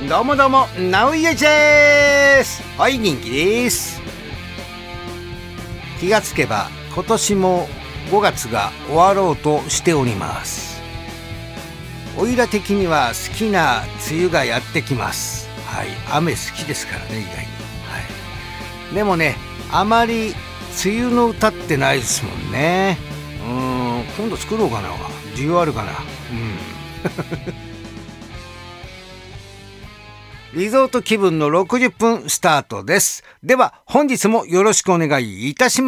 どうもどうも、なういえです。はい、元気です。気がつけば今年も5月が終わろうとしております。おいら的には好きな梅雨がやってきます。はい、雨好きですからね、意外に。はい、でもね、あまり梅雨の歌ってないですもんね。今度作ろうかな。需要あるかな。リゾート気分の60分スタートです。では本日もよろしくお願いいたします。